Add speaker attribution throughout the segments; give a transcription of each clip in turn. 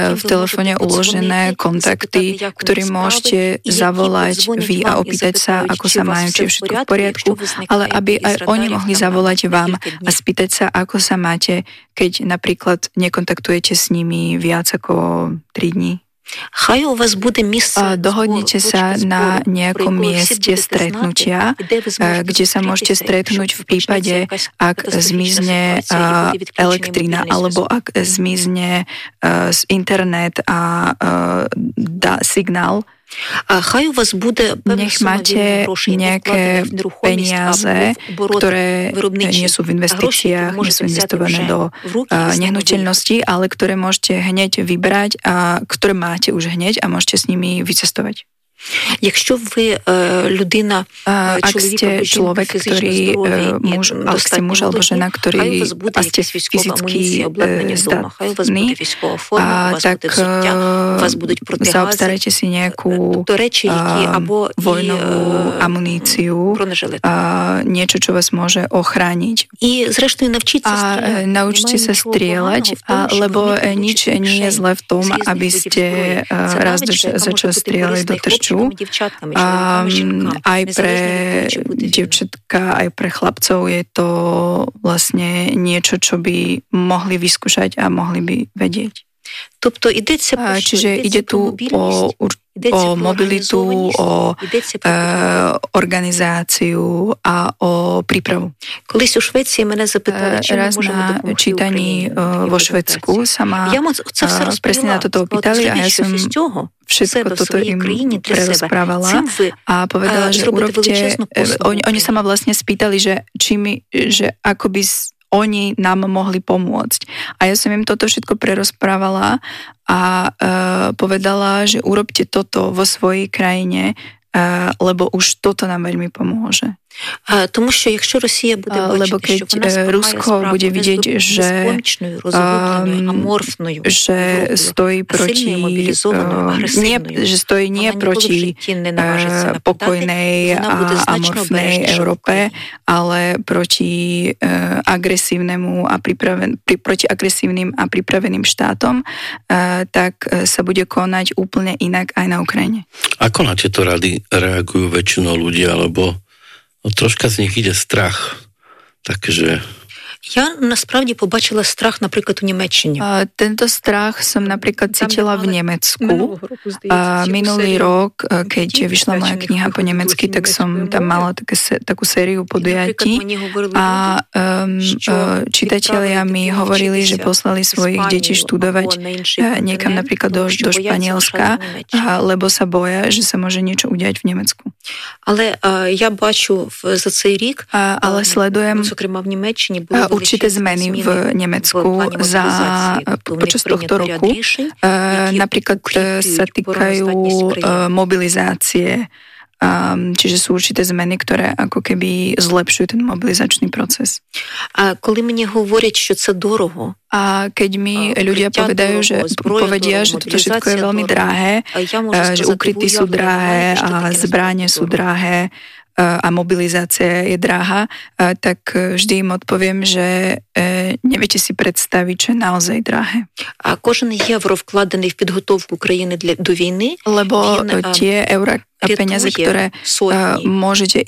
Speaker 1: v telefóne uložené kontakty, ktorým môžete zavolať vy a opýtať sa, ako sa majú, či je všetko v poriadku, ale aby aj oni mohli zavolať vám a spýtať sa, ako sa máte, keď napríklad nekontaktujete s nimi viac ako 3 dní. Dohodnite sa na nejakom mieste stretnutia, kde sa môžete stretnúť v prípade, ak zmizne elektrina alebo ak zmizne internet a signál. Nech máte nejaké peniaze, ktoré nie sú v investíciách, nie sú investované do nehnuteľností, ale ktoré môžete hneď vybrať a ktoré máte už hneď a môžete s nimi vycestovať. Ak ste človek, ktorý ak ste muž alebo žena, ktorý a ste fyzicky zdatný, tak zaobstarajte si nejakú vojnovú amuníciu, niečo, čo vás môže ochrániť. A naučte sa strieľať, lebo nič nie je zlé v tom, aby ste raz začali strieľať do terču. Aj pre dievčatka, aj pre chlapcov je to vlastne niečo, čo by mohli vyskúšať a mohli by vedieť. Čiže ide tu o mobilitu, o organizáciu a o prípravu. Raz na čítaní vo Švédsku sa ma presne na toto opýtali a ja som všetko toto im prerozprávala a povedala, že urobte... Oni sa ma vlastne spýtali, že ako by oni nám mohli pomôcť. A ja som im toto všetko prerozprávala a povedala, že urobte toto vo svojej krajine, lebo už toto nám veľmi pomôže. Lebo keď Rusko bude vidieť, že stojí proti nie proti pokojnej a amorfnej Európe, ale proti proti agresívnym a pripraveným štátom, tak sa bude konať úplne inak aj na Ukrajine.
Speaker 2: Ako na tieto rady reagujú väčšinou ľudia, alebo troška z nich ide strach. Takže...
Speaker 3: Я насправді побачила страх, наприклад, у Німеччині.
Speaker 1: Tento strach som napríklad cítila v Nemecku. Minulý rok, keď vyšla moja kniha po nemecky, tak som tam mala takú sériu podujatí a čitatelia mi hovorili, že poslali svojich detí študovať niekam napríklad do Španielska, lebo sa boja, že sa môže niečo udiať v Nemecku.
Speaker 3: Ale ja bачу za цей рік,
Speaker 1: ale sledujem
Speaker 3: зокрема в Німеччині
Speaker 1: určité zmeny v Nemecku počas tohto roku. Napríklad sa týkajú mobilizácie, čiže sú určité zmeny, ktoré ako keby zlepšujú ten mobilizačný proces.
Speaker 3: A коли мені говорять, що це дорого,
Speaker 1: a keď mi ľudia povedia, že toto všetko je veľmi drahé, že ukryty sú drahé a zbrane sú drahé, a mobilizácia je drahá, tak vždy im odpoviem, že neviete si predstaviť, čo je naozaj drahé.
Speaker 3: A кожен євро вкладений в підготовку країни до війни,
Speaker 1: lebo tie eurá a peniaze, ktoré môžete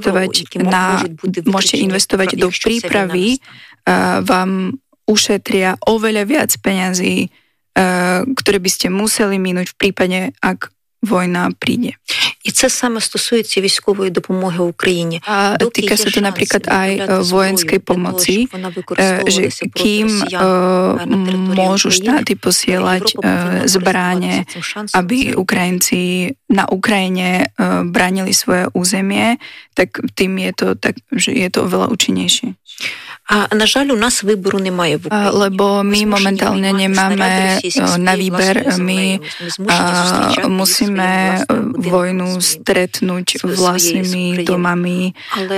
Speaker 1: investovať do prípravy, vám ušetria oveľa viac peňazí, ktoré by ste museli minúť v prípade, ak vojna príde.
Speaker 3: І це саме стосується військової допомоги Україні.
Speaker 1: A týka sa to napríklad aj vojenskej pomoci, že kým môžu štáty posielať zbrane, aby Ukrajinci na Ukrajine bránili svoje územie, tak tým je to tak, že je to oveľa účinnejšie.
Speaker 3: A na žaľ, u nás výboru nemає в Україні.
Speaker 1: Lebo my momentálne nemáme na výber, my musíme vojnu stretnúť vlastnými domami,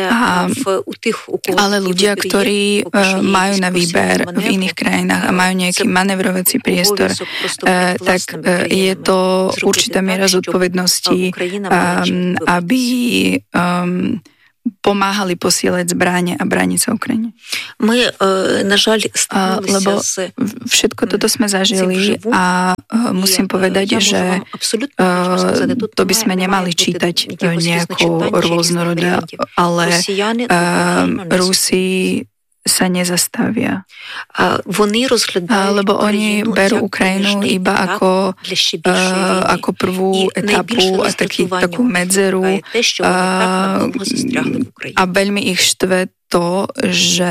Speaker 1: ale ľudia, ktorí majú na výber v iných krajinách a majú nejaký manevrovací priestor, tak je to určitá miera zodpovednosti, aby pomáhali posielať zbrane a brániť sa Ukrajine.
Speaker 3: My, na žaľ,
Speaker 1: lebo všetko toto sme zažili a musím povedať, že to by sme nemali čítať nejako rôznorodé, ale Rusi sa nezastavia. Lebo oni berú Ukrajinu iba ako prvú etapu a takú medzeru a veľmi ich štve to, že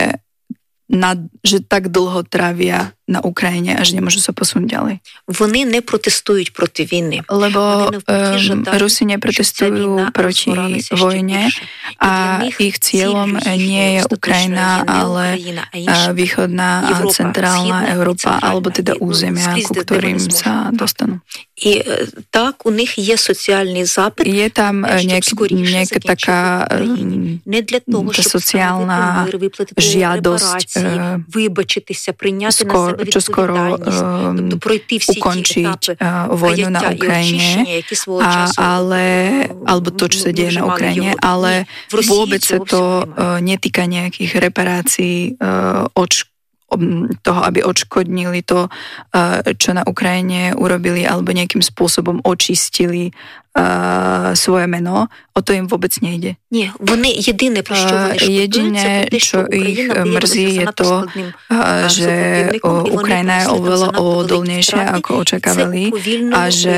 Speaker 1: tak dlho trávia na Ukrajine, až nemôžu sa posunúť ďalej.
Speaker 3: Вони не протестують проти війни.
Speaker 1: Lebo Rusi neprotestujú proti vojne a ich cieľom nie je Ukrajina, ale východná a centrálna Európa, alebo teda územia, ku ktorým sa dostanú.
Speaker 3: І так, у них є соціальний запит.
Speaker 1: Je tam nejaká taká sociálna žiadosť
Speaker 3: вибачитися, прийняти на себе
Speaker 1: ukončiť vojnu na Ukrajine, alebo to, čo sa deje na Ukrajine, ale vôbec sa to netýka nejakých reparácií, toho, aby odškodnili to, čo na Ukrajine urobili, alebo nejakým spôsobom očistili svoje meno. O to im vôbec nejde.
Speaker 3: Nie, oni jediné,
Speaker 1: čo ich mrzí, je to, že Ukrajina je oveľa odolnejšia, ako očakávali, a že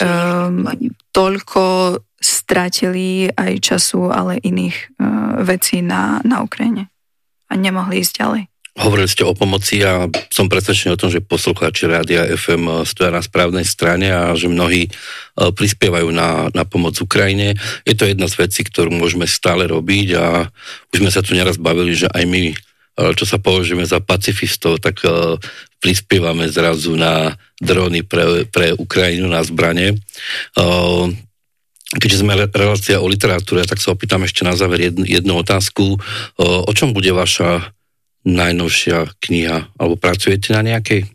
Speaker 1: toľko stratili aj času, ale iných vecí na Ukrajine. A nemohli ísť ďalej.
Speaker 2: Hovorili ste o pomoci a som presvedčený o tom, že poslucháči Rádia FM stoja na správnej strane a že mnohí prispievajú na pomoc Ukrajine. Je to jedna z vecí, ktorú môžeme stále robiť a už sme sa tu neraz bavili, že aj my, čo sa považujeme za pacifistov, tak prispievame zrazu na drony pre Ukrajinu, na zbrane. Keďže sme relácia o literatúre, tak sa opýtam ešte na záver jednu otázku. O čom bude vaša najnovšia kniha, alebo pracujete na nejakej?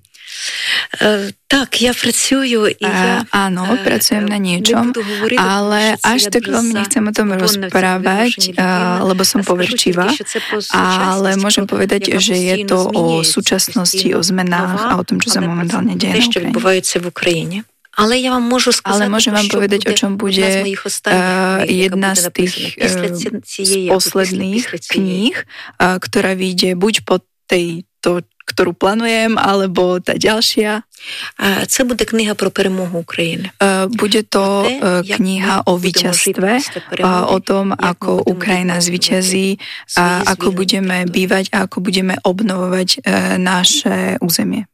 Speaker 3: Tak, ja pracujem.
Speaker 1: Áno, pracujem na niečom, ale až tak veľmi nechcem o tom rozprávať, lebo som poverčivá, ale môžem povedať, že je to o súčasnosti, o zmenách a o tom, čo sa momentálne deje na
Speaker 3: Ukrajine. Ale ja vám
Speaker 1: môžem vám povedať, o čom bude jedna z tých posledných kníh, ktorá vyjde buď po tejto, ktorú plánujem, alebo tá ďalšia.
Speaker 3: Це буде книга про перемогу України.
Speaker 1: Bude to kniha o víťazstve, o tom, ako Ukrajina zvíťazí, a ako budeme bývať a ako budeme obnovovať naše územie.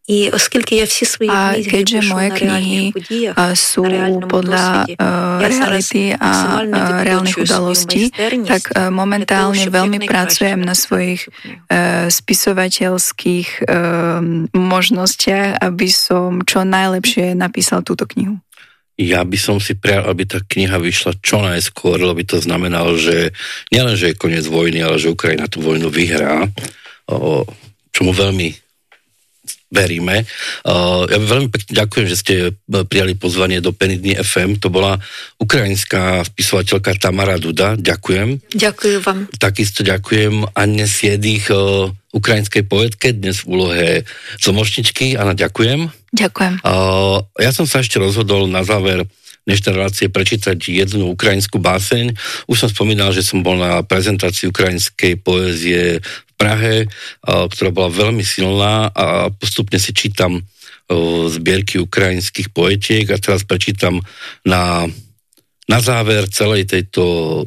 Speaker 1: A keďže moje knihy sú podľa reality a reálnych udalostí, tak momentálne veľmi pracujem na svojich spisovateľských možnostiach, aby som čo najlepšie napísal túto knihu.
Speaker 2: Ja by som si prijal, aby tá kniha vyšla čo najskôr, lebo by to znamenalo, že nielen, že je koniec vojny, ale že Ukrajina tú vojnu vyhrá, čomu veľmi veríme. Ja veľmi pekne ďakujem, že ste prijali pozvanie do Penny Dny FM. To bola ukrajinská spisovateľka Tamara Duda. Ďakujem.
Speaker 3: Ďakujem vám.
Speaker 2: Takisto ďakujem Anne Siedich, ukrajinskej poetke, dnes v úlohe tlmočničky. Anna, ďakujem.
Speaker 1: Ďakujem.
Speaker 2: Ja som sa ešte rozhodol na záver dnešnej relácie prečítať jednu ukrajinskú báseň. Už som spomínal, že som bol na prezentácii ukrajinskej poézie v Prahe, ktorá bola veľmi silná, a postupne si čítam zbierky ukrajinských poetiek a teraz prečítam na záver celej tejto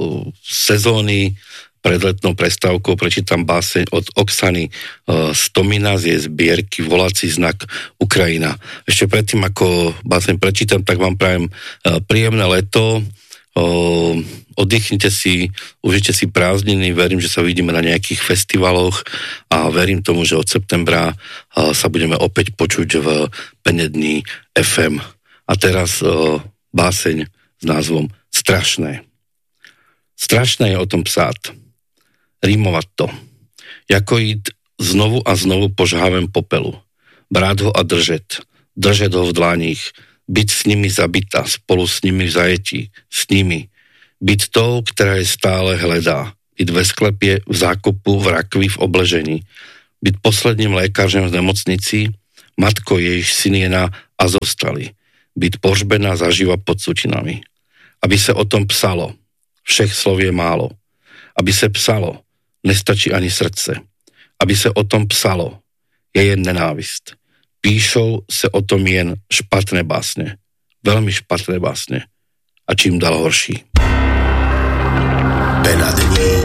Speaker 2: sezóny pred letnou prestávkou prečítam báseň od Oksany Stomina z jej zbierky Volací znak Ukrajina. Ešte predtým, ako báseň prečítam, tak vám prajem príjemné leto, oddychnite si, užite si prázdniny, verím, že sa vidíme na nejakých festivaloch a verím tomu, že od septembra sa budeme opäť počuť v Penny Dny FM. A teraz báseň s názvom Strašné. Strašné je o tom psát. Rímovať to. Jako jít znovu a znovu po žhavém popelu. Brát ho a držet. Držet ho v dlaních. Byť s nimi zabitá, spolu s nimi v zajetí. S nimi. Byť tou, která je stále hledá. Byť ve sklepě, v zákopu, v rakvi, v obležení. Byť posledním lékařem v nemocnici, matko jejíž syn je na Azovstali. Byť pohřbená zaživa pod sutinami. Aby se o tom psalo. Všech slov je málo. Aby se psalo. Nestačí ani srdce. Aby se o tom psalo. Je jen nenávist. Píšou se o tom jen špatné básně. Velmi špatné básně. A čím dál horší.
Speaker 4: Benadní